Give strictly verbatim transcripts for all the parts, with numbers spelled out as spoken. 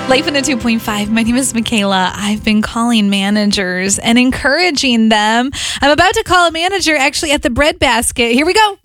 Life in a two point five. My name is Michaela. I've been calling managers and encouraging them. I'm about to call a manager actually at the Bread Basket. Here we go.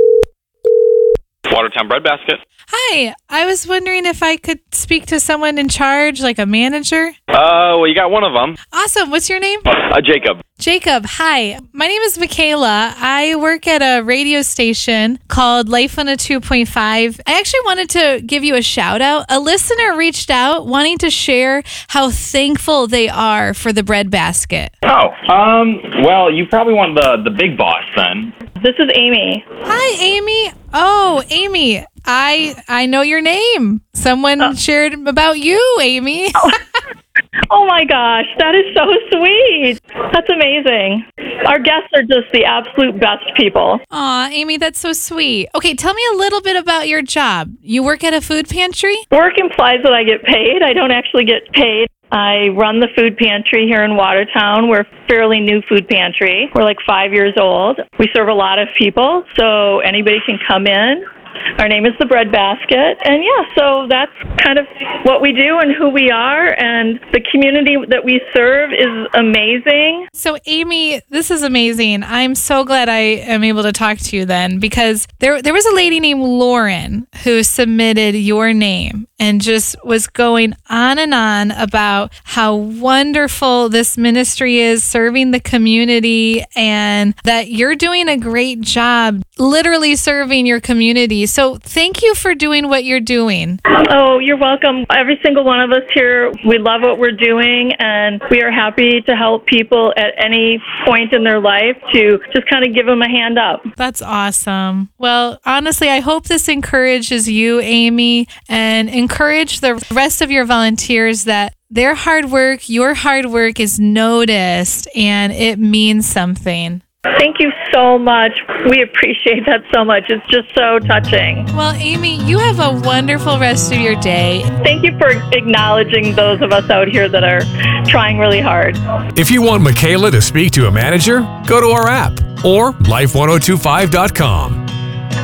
Watertown Bread Basket. Hi. I was wondering if I could speak to someone in charge, like a manager. Uh, well, you got one of them. Awesome. What's your name? Uh, Jacob. Jacob, hi. My name is Michaela. I work at a radio station called Life on a two point five. I actually wanted to give you a shout out. A listener reached out wanting to share how thankful they are for the Bread Basket. Oh, um, well, you probably want the, the big boss then. This is Amy. Hi, Amy. Oh, Amy, I I know your name. Someone Oh. shared about you, Amy. Oh my gosh, that is so sweet. That's amazing. Our guests are just the absolute best people. Aw, Amy, that's so sweet. Okay, tell me a little bit about your job. You work at a food pantry? Work implies that I get paid. I don't actually get paid. I run the food pantry here in Watertown. We're a fairly new food pantry. We're like five years old. We serve a lot of people, so anybody can come in. Our name is the Bread Basket, and yeah, so that's kind of what we do and who we are, and the community that we serve is amazing. So, Amy, this is amazing. I'm so glad I am able to talk to you then, because there there was a lady named Lauren who submitted your name and just was going on and on about how wonderful this ministry is serving the community and that you're doing a great job literally serving your community. So thank you for doing what you're doing. Oh, you're welcome. Every single one of us here, we love what we're doing, and we are happy to help people at any point in their life to just kind of give them a hand up. That's awesome. Well, honestly, I hope this encourages you, Amy, and encourage the rest of your volunteers that their hard work, your hard work is noticed and it means something. Thank you so much. We appreciate that so much. It's just so touching. Well, Amy, you have a wonderful rest of your day. Thank you for acknowledging those of us out here that are trying really hard. If you want Michaela to speak to a manager, go to our app or life ten twenty-five dot com.